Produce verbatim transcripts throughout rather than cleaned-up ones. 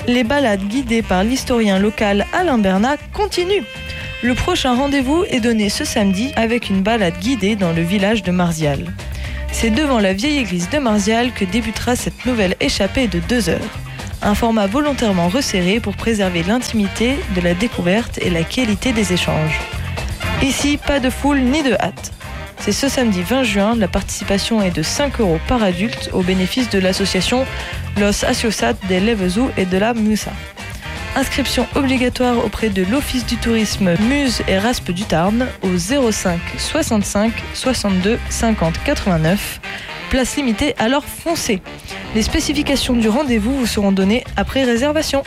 Les balades guidées par l'historien local Alain Bernat continuent. Le prochain rendez-vous est donné ce samedi avec une balade guidée dans le village de Marzial. C'est devant la vieille église de Marzial que débutera cette nouvelle échappée de deux heures. Un format volontairement resserré pour préserver l'intimité de la découverte et la qualité des échanges. Ici, pas de foule ni de hâte. C'est ce samedi vingt juin, la participation est de cinq euros par adulte au bénéfice de l'association Los Asociados de l'Evezu et de la Musa. Inscription obligatoire auprès de l'Office du tourisme Muse et Raspe du Tarn au zéro cinq soixante-cinq soixante-deux cinquante quatre-vingt-neuf. Place limitée, alors foncez. Les spécifications du rendez-vous vous seront données après réservation.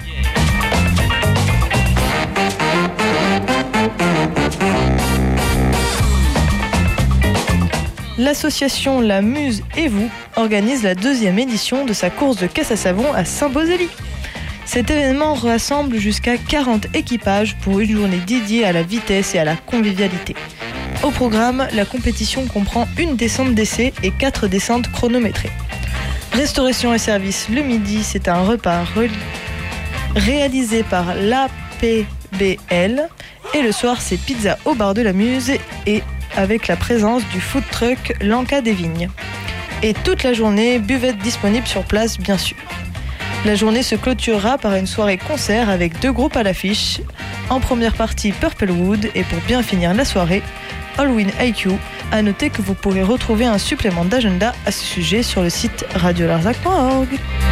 L'association La Muse et vous organise la deuxième édition de sa course de caisse à savon à Saint-Bosely. Cet événement rassemble jusqu'à quarante équipages pour une journée dédiée à la vitesse et à la convivialité. Au programme, la compétition comprend une descente d'essai et quatre descentes chronométrées. Restauration et service le midi, c'est un repas re- réalisé par l'A P B L et le soir, c'est pizza au bar de la Muse et avec la présence du food truck L'Anca des Vignes. Et toute la journée, buvette disponible sur place, bien sûr. La journée se clôturera par une soirée concert avec deux groupes à l'affiche. En première partie, Purplewood et pour bien finir la soirée, Halloween I Q. À noter que vous pourrez retrouver un supplément d'agenda à ce sujet sur le site radio larzac point org.